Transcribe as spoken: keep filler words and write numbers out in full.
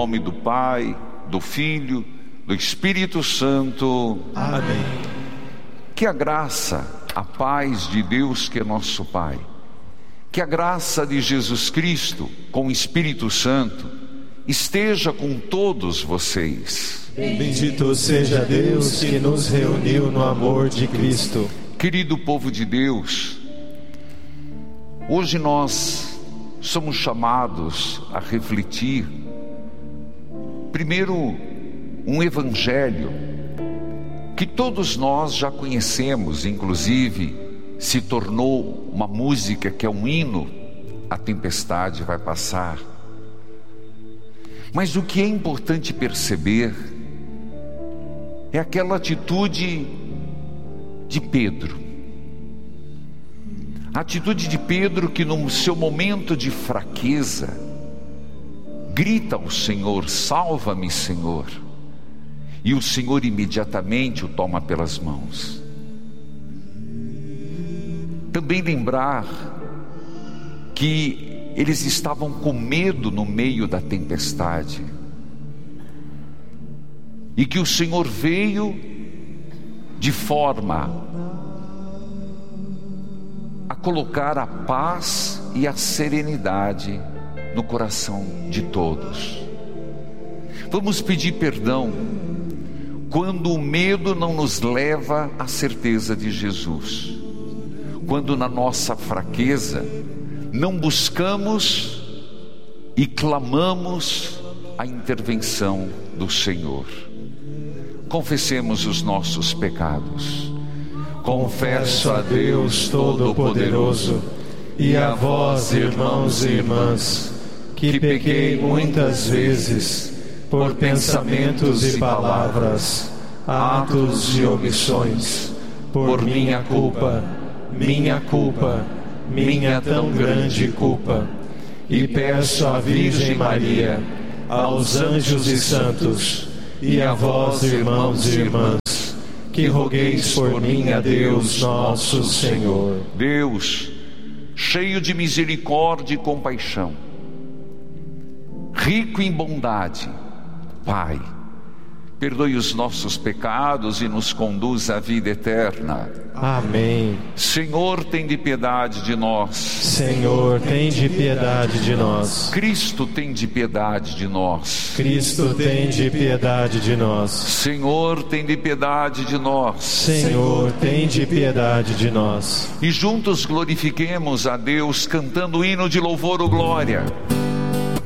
nome do Pai, do Filho, do Espírito Santo. Amém. Que a graça, a paz de Deus que é nosso Pai, que a graça de Jesus Cristo com o Espírito Santo esteja com todos vocês. Bendito seja Deus que nos reuniu no amor de Cristo. Querido povo de Deus, hoje nós somos chamados a refletir, primeiro, um evangelho que todos nós já conhecemos, inclusive se tornou uma música que é um hino, a tempestade vai passar. Mas o que é importante perceber é aquela atitude de Pedro. A atitude de Pedro que no seu momento de fraqueza grita ao Senhor: salva-me, Senhor. E o Senhor imediatamente o toma pelas mãos. Também lembrar que eles estavam com medo no meio da tempestade, e que o Senhor veio de forma a colocar a paz e a serenidade no coração de todos. Vamos pedir perdão quando o medo não nos leva à certeza de Jesus, quando na nossa fraqueza não buscamos e clamamos a intervenção do Senhor. Confessemos os nossos pecados. Confesso a Deus Todo-Poderoso e a vós, irmãos e irmãs, que pequei muitas vezes por pensamentos e palavras, atos e omissões, por minha culpa, minha culpa, minha tão grande culpa. E peço à Virgem Maria, aos anjos e santos, e a vós, irmãos e irmãs, que rogueis por mim a Deus nosso Senhor. Deus, cheio de misericórdia e compaixão, rico em bondade, Pai, perdoe os nossos pecados e nos conduz à vida eterna. Amém. Senhor, tem de piedade de nós. Senhor, tem de piedade de nós. Cristo, tem de piedade de nós. Cristo, tem de piedade de nós. Senhor, tem de piedade de nós. Senhor, tem de piedade de nós. E juntos glorifiquemos a Deus cantando o hino de louvor ou glória.